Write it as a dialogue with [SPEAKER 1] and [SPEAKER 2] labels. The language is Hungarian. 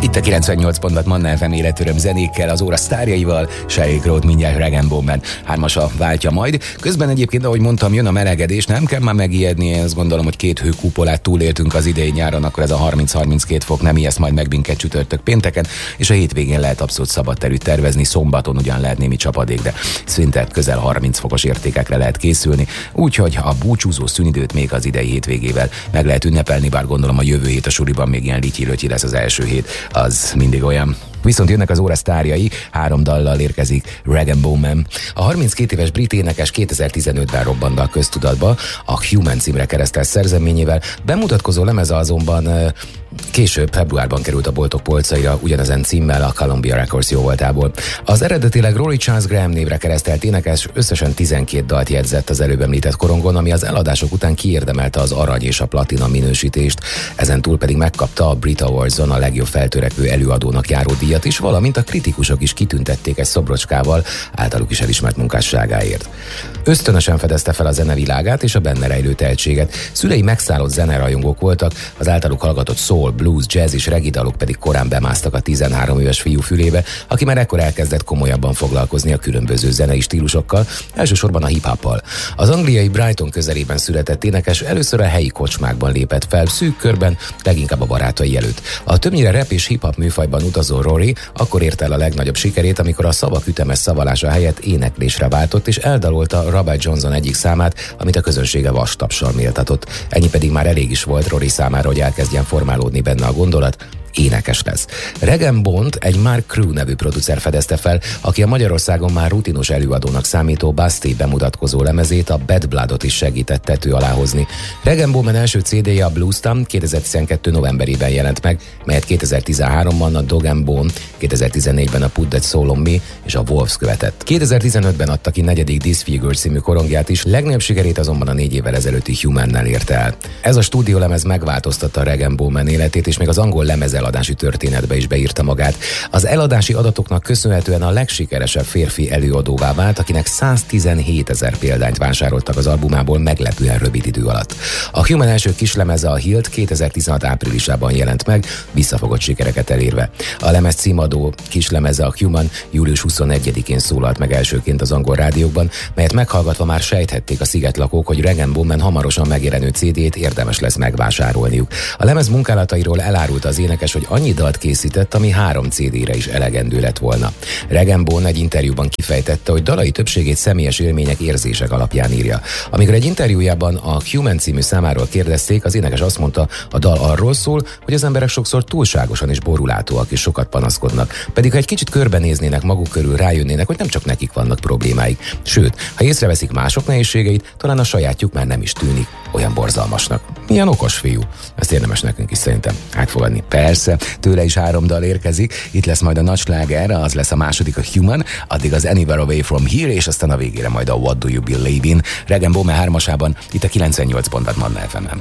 [SPEAKER 1] Itt a 98 pontban Manna FM életöröm zenékkel, az óra sztárjaival, Sheryl Crow mindjárt Rag & Bone-ben hármasa váltja majd. Közben egyébként, ahogy mondtam, jön a melegedés, nem kell már megijedni, én azt gondolom, hogy 2 hőkúpolát túléltünk az idei nyáron, akkor ez a 30-32 fok nem ijeszt majd meg minket csütörtök pénteken, és a hétvégén lehet abszolút szabadterűt tervezni, szombaton ugyan lehet némi csapadék, de szinte közel 30 fokos értékekre lehet készülni, úgyhogy a búcsúzó szünidőt még az idei hétvégével meg lehet ünnepelni, bár gondolom a jövő hét a suriban még ilyen lityi-lötyi lesz, az első hét, az mindig olyan. Viszont jönnek az óra sztárjai, 3 dallal érkezik Rag & Bone. A 32 éves brit énekes 2015-ben robbant be a köztudatba, a Human címre keresztelt szerzeményével, bemutatkozó lemeze azonban később, februárban került a boltok polcaira, ugyanezen címmel, a Columbia Records jóvoltából. Az eredetileg Rory Charles Graham névre keresztelt énekes összesen 12 dalt jegyzett az előbb említett korongon, ami az eladások után kiérdemelte az arany és a platina minősítést, ezen túl pedig megkapta a Brit Awards-on a legjobb feltörekvő előadónak járó díjat is, valamint a kritikusok is kitüntették egy szobrocskával általuk is elismert munkásságáért. Ösztönösen fedezte fel a zenevilágát és a benne rejlő tehetséget. Szülei megszállott zenerajongók voltak, az általuk hallgatott soul, blues, jazz és reggae dalok pedig korán bemásztak a 13 éves fiú fülébe, aki már ekkor elkezdett komolyabban foglalkozni a különböző zenei stílusokkal, elsősorban a hip-hoppal. Az angliai Brighton közelében született énekes először a helyi kocsmákban lépett fel, szűk körben, leginkább a barátai előtt. A többnyire rap és hip-hop műfajban utazó Rory akkor ért el a legnagyobb sikerét, amikor a szavak ütemes szavalása helyett éneklésre váltott, és eldalolta Robert Johnson egyik számát, amit a közönsége vastapssal méltatott. Ennyi pedig már elég is volt Rory számára, hogy elkezdjen formálódni benne a gondolat, énekes lesz. Rag & Bone-t egy Mark Crew nevű producer fedezte fel, aki a Magyarországon már rutinos előadónak számító Basti bemutatkozó lemezét, a Bad Bloodot is segített tető alá hozni. Rag & Bone első CD-je, a Blues Town 2012. novemberében jelent meg, melyet 2013-ban a Dog & Bone, 2014-ben a Put That Soul on Me és a Wolves követett. 2015-ben adta ki 4. Disfigure című korongját is, legnagyobb sikerét azonban a 4 évvel ezelőtti Human-nel érte el. Ez a stúdiólemez megváltoztatta a Rag & Bone életét, és még az angol lemez eladási történetbe is beírta magát. Az eladási adatoknak köszönhetően a legsikeresebb férfi előadóvá vált, akinek 117 000 példányt vásároltak az albumából meglepően rövid idő alatt. A Human első kislemeze, a Healed 2016 áprilisában jelent meg, visszafogott sikereket elérve. A lemez címadó kislemeze, a Human július 21-én szólalt meg elsőként az angol rádiókban, melyet meghallgatva már sejthették a szigetlakók, hogy Rag & Bone hamarosan megjelenő CD-t érdemes lesz megvásárolniuk. A lemez munkálatairól elárulta az énekes, hogy annyi dalt készített, ami 3 CD-re is elegendő lett volna. Rag & Bone egy interjúban kifejtette, hogy dalai többségét személyes élmények, érzések alapján írja. Amikor egy interjújában a Human című számáról kérdezték, az énekes azt mondta, a dal arról szól, hogy az emberek sokszor túlságosan is borulátóak és sokat panaszkodnak, pedig ha egy kicsit körbenéznének maguk körül, rájönnének, hogy nem csak nekik vannak problémáik. Sőt, ha észreveszik mások nehézségeit, talán a sajátjuk már nem is tűnik olyan borzalmasnak. Milyen okos fiú. Ezt érdemes nekünk is szerintem átfogadni. Persze, tőle is 3 dal érkezik, itt lesz majd a nagy sláger, az lesz a második, a Human, addig az Anywhere Away From Here, és aztán a végére majd a What Do You Believe In. Rag & Bone 3-asában, itt a 98 pontban Manna FM-en.